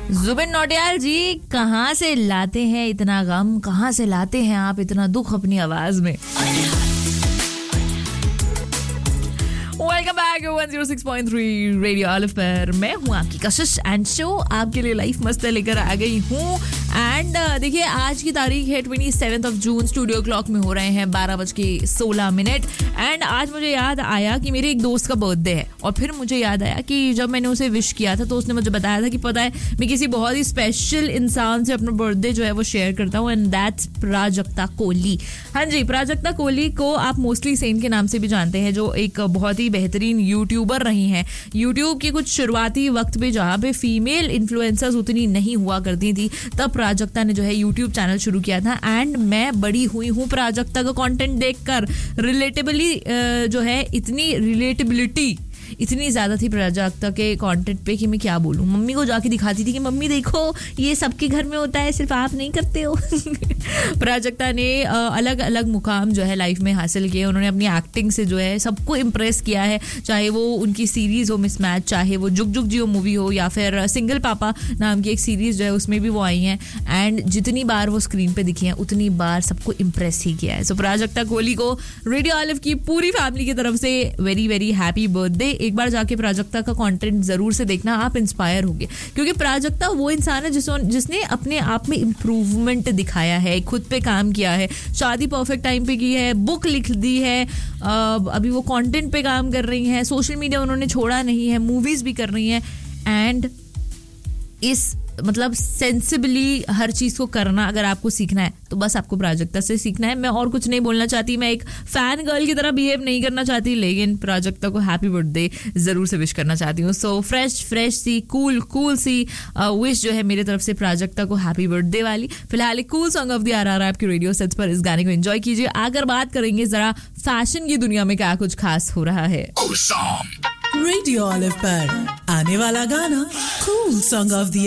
जुबिन नौटियाल जी, कहाँ से लाते हैं इतना गम, कहाँ से लाते हैं आप इतना दुख अपनी आवाज में? वेलकम बैक 106.3 रेडियो ऑलिव पर मैं हूँ आपकी कशिश एंड शो आपके लिए लाइफ मस्त लेकर आ गई हूँ। एंड देखिए, आज की तारीख है 27 जून। स्टूडियो क्लॉक में हो रहे हैं 12:16। एंड आज मुझे याद आया कि मेरे एक दोस्त का बर्थडे है, और फिर मुझे याद आया कि जब मैंने उसे विश किया था तो उसने मुझे बताया था कि पता है, मैं किसी बहुत ही स्पेशल इंसान से अपना बर्थडे जो है वो शेयर करता हूँ, एंड दैट्स प्राजक्ता कोहली। हाँ जी, प्राजक्ता कोहली को आप मोस्टली सेन के नाम से भी जानते हैं, जो एक बहुत ही बेहतरीन यूट्यूबर रही हैं। यूट्यूब के कुछ शुरुआती वक्त पे जहाँ पे फीमेल इन्फ्लुएंसर्स उतनी नहीं हुआ करती थी, तब प्राजक्ता ने जो है यूट्यूब चैनल शुरू किया था। एंड मैं बड़ी हुई हूँ प्राजक्ता का कंटेंट देखकर। रिलेटेबली जो है, इतनी रिलेटेबिलिटी इतनी ज़्यादा थी प्राजक्ता के कंटेंट पे कि मैं क्या बोलूँ। मम्मी को जाके दिखाती थी कि मम्मी देखो, ये सबके घर में होता है, सिर्फ आप नहीं करते हो। प्राजक्ता ने अलग अलग मुकाम जो है लाइफ में हासिल किए। उन्होंने अपनी एक्टिंग से जो है सबको इम्प्रेस किया है, चाहे वो उनकी सीरीज़ हो मिसमैच, चाहे वो जुग जुग जियो मूवी हो, या फिर सिंगल पापा नाम की एक सीरीज़ जो है उसमें भी वो आई हैं। एंड जितनी बार वो स्क्रीन पे दिखी हैं उतनी बार सबको इम्प्रेस ही किया है। सो प्राजक्ता कोहली को रेडियो ऑलिव की पूरी फैमिली की तरफ से वेरी वेरी हैप्पी बर्थडे। एक बार जाके प्राजक्ता का कंटेंट जरूर से देखना, आप इंस्पायर होंगे, क्योंकि प्राजक्ता वो इंसान है जिसने अपने आप में इम्प्रूवमेंट दिखाया है, खुद पे काम किया है, शादी परफेक्ट टाइम पे की है, बुक लिख दी है, अभी वो कंटेंट पे काम कर रही हैं, सोशल मीडिया उन्होंने छोड़ा नहीं है, मूवीज भी कर रही हैं। एंड इस मतलब सेंसिबली हर चीज को करना अगर आपको सीखना है तो बस आपको प्राजक्ता से सीखना है। मैं और कुछ नहीं बोलना चाहती, मैं एक फैन गर्ल की तरह बिहेव नहीं करना चाहती, लेकिन प्राजक्ता को हैप्पी बर्थडे जरूर से विश करना चाहती हूँ। सो फ्रेश सी कूल सी विश जो है मेरी तरफ से प्राजक्ता को हैप्पी बर्थडे वाली। फिलहाल एक cool song of the are आपके रेडियो सेट्स पर, इस गाने को एंजॉय कीजिए। आकर बात करेंगे जरा फैशन की दुनिया में क्या कुछ खास हो रहा है। रेडियो ऑलिव पर आने वाला गाना कूल सॉन्ग ऑफ द